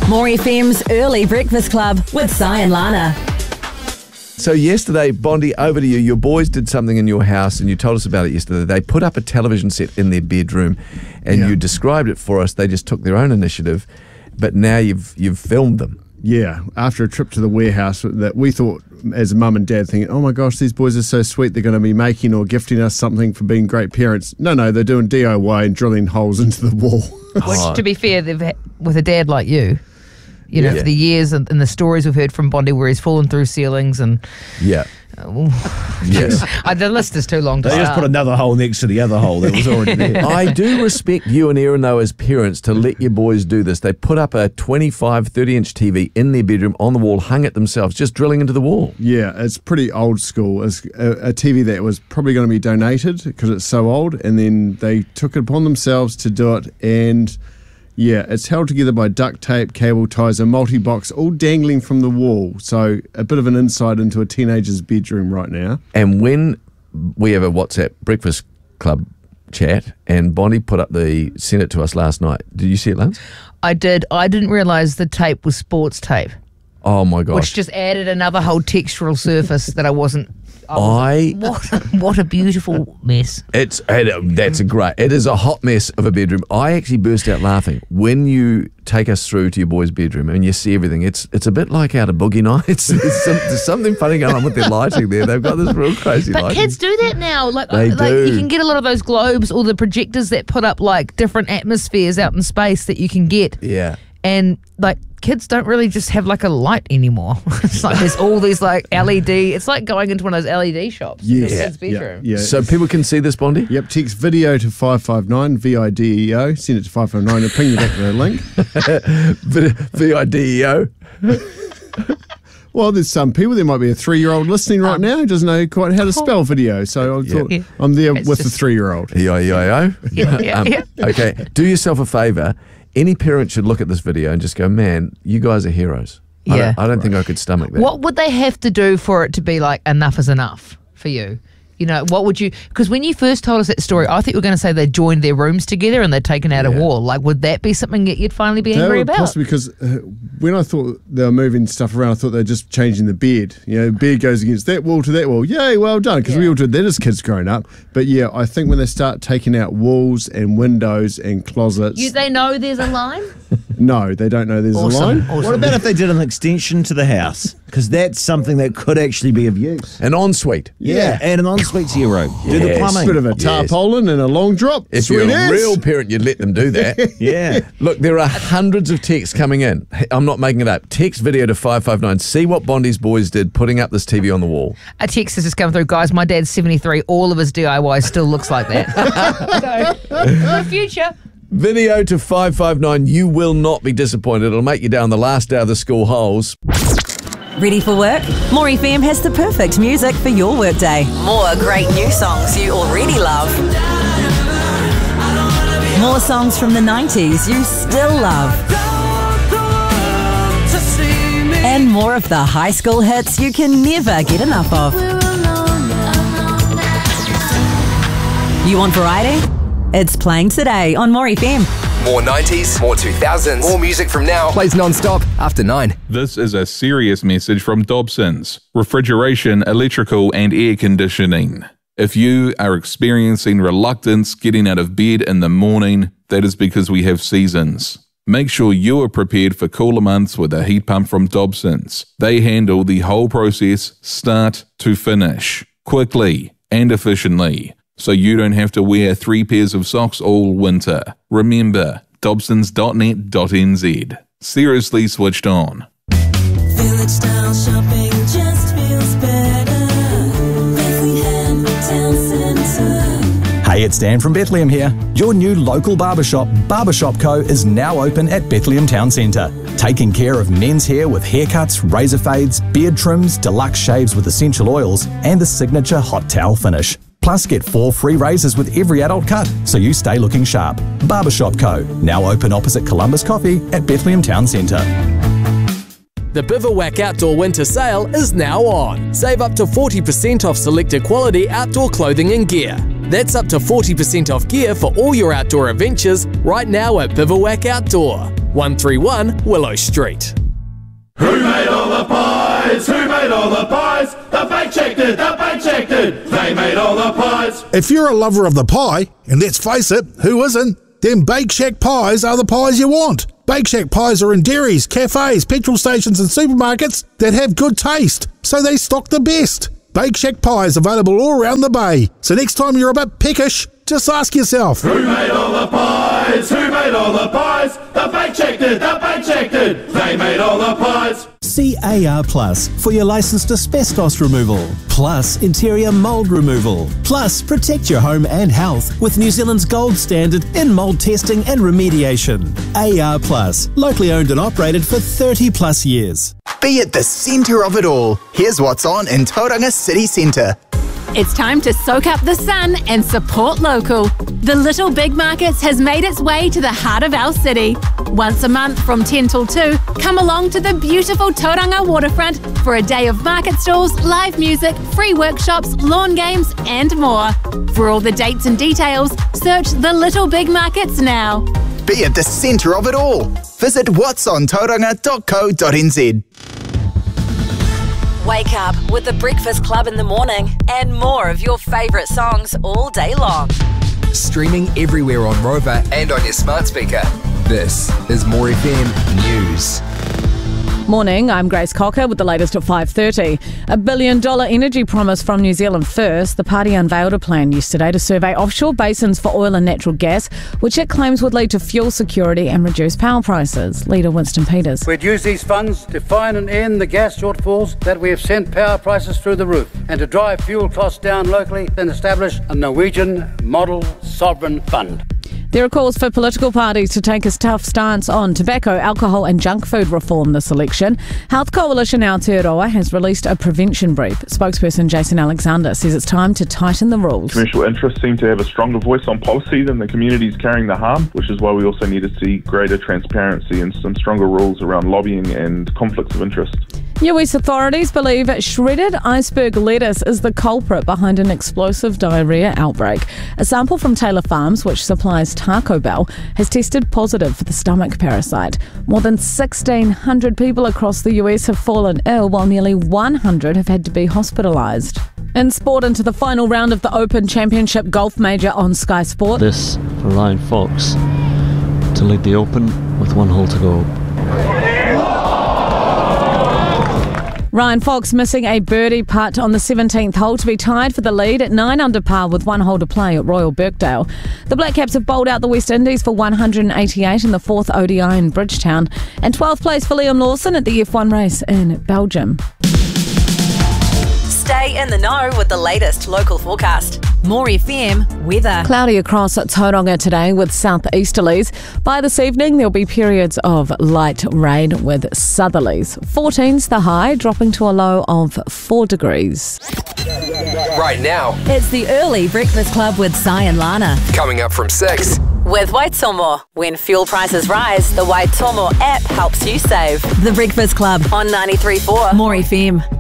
More FM's Early Breakfast Club with Si and Lana. So yesterday, Bondi, over to you. Your boys did something in your house and you told us about it yesterday. They put up a television set in their bedroom and you described it for us. They just took their own initiative, but now you've filmed them. Yeah, after a trip to the warehouse that we thought as a mum and dad thinking, oh my gosh, these boys are so sweet, they're going to be making or gifting us something for being great parents. No, they're doing DIY and drilling holes into the wall. Which, to be fair, with a dad like you, know, for the years and the stories we've heard from Bondi where he's fallen through ceilings and... Yeah. Yes. The list is too long to They just put another hole next to the other hole that was already there. I do respect you and Erin, though, as parents, to let your boys do this. They put up a 25, 30-inch TV in their bedroom on the wall, hung it themselves, just drilling into the wall. Yeah, it's pretty old school. It's a TV that was probably going to be donated because it's so old, and then they took it upon themselves to do it, and... yeah, it's held together by duct tape, cable ties, and multi-box, all dangling from the wall. So a bit of an insight into a teenager's bedroom right now. And when we have a WhatsApp Breakfast Club chat, and Bondi sent it to us last night. Did you see it, Lance? I did. I didn't realise the tape was sports tape. Oh my gosh. Which just added another whole textural surface that I wasn't... What a beautiful mess. It is a hot mess of a bedroom. I actually burst out laughing when you take us through to your boy's bedroom and you see everything. It's a bit like out of Boogie Nights. There's something funny going on with their lighting there. They've got this real crazy lighting. But kids do that now. They do. You can get a lot of those globes or the projectors that put up like different atmospheres out in space that you can get. Yeah. And like kids don't really just have like a light anymore. It's like there's all these like LED. It's like going into one of those LED shops. Yes. In a kid's bedroom. Yeah. So people can see this, Bondi? Yep, text video to 559, VIDEO, send it to 559 and ping you back the link. VIDEO. Well, there's some people, there might be a 3-year-old listening right now who doesn't know quite how to spell video. So I thought I'm there with the 3-year-old. EIEIO. Yeah. Okay, do yourself a favour. Any parent should look at this video and just go, man, you guys are heroes. Yeah. I don't think I could stomach that. What would they have to do for it to be like enough is enough for you? You know, what would you... Because when you first told us that story, I thought you were going to say they joined their rooms together and they'd taken out a wall. Like, would that be something that you'd finally be angry about? Possibly, because when I thought they were moving stuff around, I thought they were just changing the bed. You know, bed goes against that wall to that wall. Yay, well done, because we all did that as kids growing up. But yeah, I think when they start taking out walls and windows and closets... They know there's a line? No, they don't know there's a line. Awesome. What about if they did an extension to the house? Because that's something that could actually be of use. An ensuite. Yeah, and an ensuite to your room. Do the plumbing. Bit of a tarpaulin and a long drop. If you're a real parent, you'd let them do that. Yeah. Look, there are hundreds of texts coming in. I'm not making it up. Text video to 559. See what Bondi's boys did putting up this TV on the wall. A text has just come through. Guys, my dad's 73. All of his DIY still looks like that. So, for future... Video to 559. You will not be disappointed. It'll make you down the last day of the school holes. Ready for work? More FM has the perfect music for your workday. More great new songs you already love. More songs from the 90s you still love. And more of the high school hits you can never get enough of. You want variety? It's playing today on More FM. More 90s, more 2000s, more music from now. Plays non-stop after 9. This is a serious message from Dobsons, refrigeration, electrical and air conditioning. If you are experiencing reluctance getting out of bed in the morning, that is because we have seasons. Make sure you are prepared for cooler months with a heat pump from Dobsons. They handle the whole process, start to finish, quickly and efficiently, so you don't have to wear 3 pairs of socks all winter. Remember, dobsons.net.nz. Seriously switched on. Village style shopping just feels better. Bethlehem Town Centre. Hey, it's Dan from Bethlehem here. Your new local barbershop, Barbershop Co, is now open at Bethlehem Town Centre. Taking care of men's hair with haircuts, razor fades, beard trims, deluxe shaves with essential oils, and the signature hot towel finish. Plus, get 4 free razors with every adult cut, so you stay looking sharp. Barbershop Co, now open opposite Columbus Coffee at Bethlehem Town Centre. The Bivouac Outdoor Winter Sale is now on. Save up to 40% off selected quality outdoor clothing and gear. That's up to 40% off gear for all your outdoor adventures right now at Bivouac Outdoor. 131 Willow Street. Who made all the pies? Who made all the pies? The Bake Shack did, the Bake Shack did. They made all the pies. If you're a lover of the pie, and let's face it, who isn't? Then Bake Shack pies are the pies you want. Bake Shack pies are in dairies, cafes, petrol stations and supermarkets that have good taste, so they stock the best. Bake Shack pies available all around the bay. So next time you're a bit peckish, just ask yourself, who made all the pies? Who made all the pies? The Bake Shack did, the Bake Shack did. They made all the pies. See AR Plus for your licensed asbestos removal, plus interior mould removal, plus protect your home and health with New Zealand's gold standard in mould testing and remediation. AR Plus, locally owned and operated for 30 plus years. Be at the centre of it all. Here's what's on in Tauranga City Centre. It's time to soak up the sun and support local. The Little Big Markets has made its way to the heart of our city. Once a month from 10 till 2, come along to the beautiful Tauranga waterfront for a day of market stalls, live music, free workshops, lawn games and more. For all the dates and details, search the Little Big Markets now. Be at the centre of it all. Visit whatsontauranga.co.nz. Wake up with the Breakfast Club in the morning and more of your favourite songs all day long. Streaming everywhere on Rover and on your smart speaker. This is More FM News. Morning, I'm Grace Cocker with the latest at 5:30. $1 billion energy promise from New Zealand First. The party unveiled a plan yesterday to survey offshore basins for oil and natural gas, which it claims would lead to fuel security and reduce power prices. Leader Winston Peters. We'd use these funds to find and end the gas shortfalls that we have sent power prices through the roof, and to drive fuel costs down locally, then establish a Norwegian model sovereign fund. There are calls for political parties to take a tough stance on tobacco, alcohol and junk food reform this election. Health Coalition Aotearoa has released a prevention brief. Spokesperson Jason Alexander says it's time to tighten the rules. Commercial interests seem to have a stronger voice on policy than the communities carrying the harm, which is why we also need to see greater transparency and some stronger rules around lobbying and conflicts of interest. US authorities believe shredded iceberg lettuce is the culprit behind an explosive diarrhea outbreak. A sample from Taylor Farms, which supplies Taco Bell, has tested positive for the stomach parasite. More than 1,600 people across the US have fallen ill, while nearly 100 have had to be hospitalised. In sport, into the final round of the Open Championship Golf Major on Sky Sport. This for Ryan Fox to lead the Open with one hole to go. Ryan Fox missing a birdie putt on the 17th hole to be tied for the lead at 9 under par with one hole to play at Royal Birkdale. The Black Caps have bowled out the West Indies for 188 in the 4th ODI in Bridgetown, and 12th place for Liam Lawson at the F1 race in Belgium. Stay in the know with the latest local forecast. More FM weather. Cloudy across Tauranga today with southeasterlies. By this evening, there'll be periods of light rain with southerlies. 14's the high, dropping to a low of 4 degrees. Right now, It's the early Breakfast Club with Si and Lana. coming up from 6. With Waitomo. When fuel prices rise, the Waitomo app helps you save. The Breakfast Club on 93.4 More FM.